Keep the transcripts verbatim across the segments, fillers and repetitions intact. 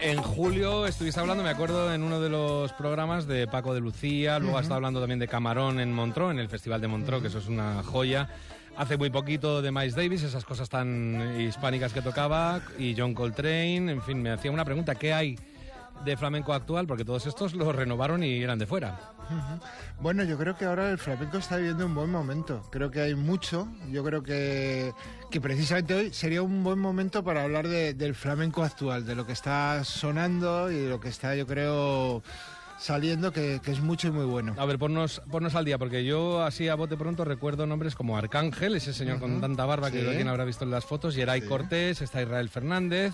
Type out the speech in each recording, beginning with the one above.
En julio estuviste hablando, me acuerdo, en uno de los programas de Paco de Lucía, luego uh-huh. has estado hablando también de Camarón en Montreux, en el Festival de Montreux, uh-huh. que eso es una joya. Hace muy poquito de Miles Davis, esas cosas tan hispánicas que tocaba, y John Coltrane, en fin, me hacía una pregunta, ¿qué hay de flamenco actual? Porque todos estos los renovaron y eran de fuera. Uh-huh. Bueno, yo creo que ahora el flamenco está viviendo un buen momento. Creo que hay mucho. Yo creo que, que precisamente hoy sería un buen momento para hablar de, del flamenco actual, de lo que está sonando y de lo que está, yo creo, saliendo, que, que es mucho y muy bueno. A ver, ponnos, ponnos al día, porque yo así a bote pronto recuerdo nombres como Arcángel, ese señor uh-huh. con tanta barba sí. que alguien habrá visto en las fotos, Yeray sí. Cortés, está Israel Fernández,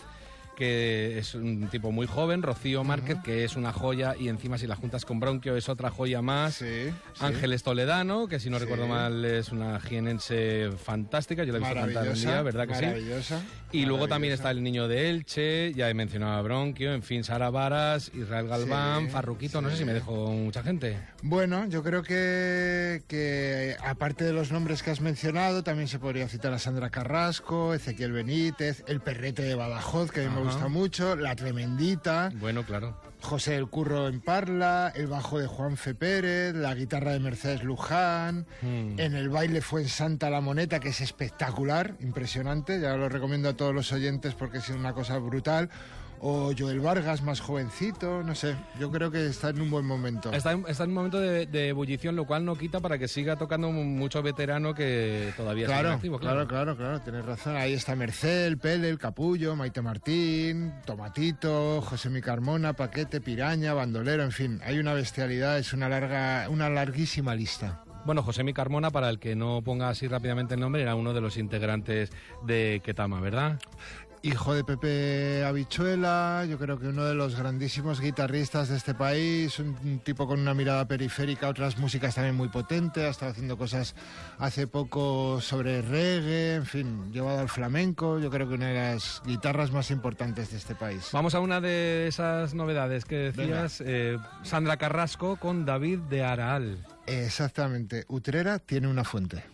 que es un tipo muy joven, Rocío Márquez, uh-huh. que es una joya, y encima si la juntas con Bronquio es otra joya más, sí, sí. Ángeles Toledano, que si no sí. recuerdo mal es una jienense fantástica, yo la he visto cantar un día, ¿verdad que sí? Maravillosa. Y luego también está el niño de Elche, ya he mencionado a Bronquio, en fin, Sara Varas, Israel Galván, sí, Farruquito, sí. no sé si me dejo mucha gente. Bueno, yo creo que, que aparte de los nombres que has mencionado, también se podría citar a Sandra Carrasco, Ezequiel Benítez, el Perrete de Badajoz, que a mí me gusta mucho, La Tremendita. Bueno, claro. José del Curro en Parla, el bajo de Juanfe Pérez, la guitarra de Mercedes Luján, hmm. en el baile fue en Santa La Moneta, que es espectacular, impresionante, ya lo recomiendo a todos los oyentes porque es una cosa brutal. O Joel Vargas, más jovencito, no sé, yo creo que está en un buen momento. Está en, está en un momento de, de ebullición, lo cual no quita para que siga tocando mucho veterano que todavía claro, está activo. Claro, claro, claro, claro, tienes razón. Ahí está Mercel, Pele, El Capullo, Maite Martín, Tomatito, José Mi Carmona, Paquete, Piraña, Bandolero, en fin, hay una bestialidad, es una larga, una larguísima lista. Bueno, José Mi Carmona, para el que no ponga así rápidamente el nombre, era uno de los integrantes de Ketama, ¿verdad? Hijo de Pepe Habichuela, yo creo que uno de los grandísimos guitarristas de este país, un, un tipo con una mirada periférica, otras músicas también muy potente, ha estado haciendo cosas hace poco sobre reggae, en fin, llevado al flamenco, yo creo que una de las guitarras más importantes de este país. Vamos a una de esas novedades que decías, eh, Sandra Carrasco con David de Araal. Exactamente, Utrera tiene una fuente.